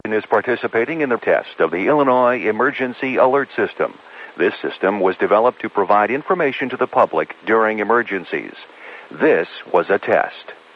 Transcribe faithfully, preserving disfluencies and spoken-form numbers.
is participating in the test of the Illinois Emergency Alert System. This system was developed to provide information to the public during emergencies. This was a test.